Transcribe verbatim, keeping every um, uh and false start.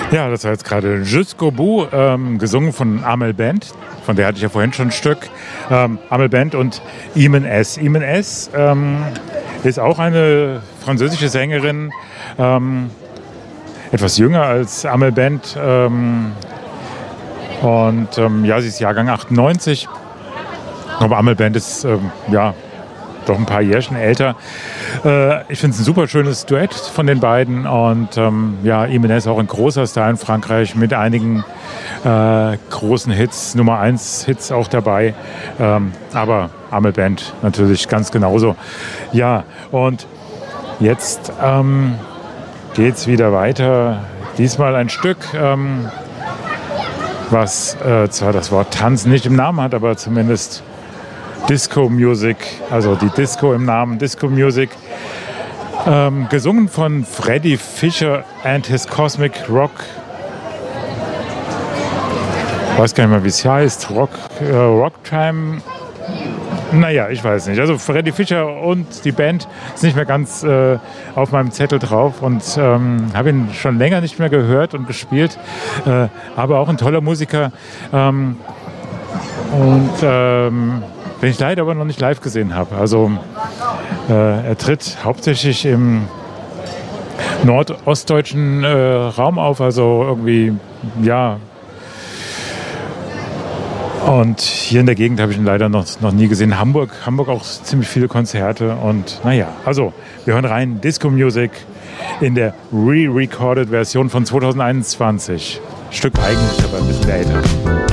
Ja, das war jetzt gerade Jusqu'au bout, ähm, gesungen von Amel Bent. Von der hatte ich ja vorhin schon ein Stück. Ähm, Amel Bent und Imen S. Imen S. Ähm, ist auch eine französische Sängerin. Ähm, etwas jünger als Amel Bent. Ähm, und ähm, ja, sie ist Jahrgang achtundneunzig. Aber Amel Bent ist ähm, ja doch ein paar Jährchen älter. Äh, ich finde es ein super schönes Duett von den beiden. Und ähm, ja, Imen S ist auch ein großer Star in Frankreich mit einigen äh, großen Hits, Nummer eins Hits auch dabei. Ähm, aber Amel Bent natürlich ganz genauso. Ja, und jetzt ähm, geht es wieder weiter. Diesmal ein Stück, ähm, was äh, zwar das Wort Tanzen nicht im Namen hat, aber zumindest Disco Music, also die Disco im Namen, Disco Music, ähm, gesungen von Freddie Fisher and his Cosmic Rock. Ich weiß gar nicht mehr, wie es heißt. Rock, äh, Rocktime. Naja, ich weiß nicht. Also Freddie Fisher und die Band ist nicht mehr ganz äh, auf meinem Zettel drauf und ähm, habe ihn schon länger nicht mehr gehört und gespielt. Äh, aber auch ein toller Musiker. Ähm, und ähm, den ich leider aber noch nicht live gesehen habe. Also äh, er tritt hauptsächlich im nordostdeutschen äh, Raum auf, also irgendwie, ja. Und hier in der Gegend habe ich ihn leider noch, noch nie gesehen. Hamburg, Hamburg auch ziemlich viele Konzerte und naja, also wir hören rein, Disco Music in der re-recorded Version von zweitausendeinundzwanzig. Stück eigentlich, aber ein bisschen älter.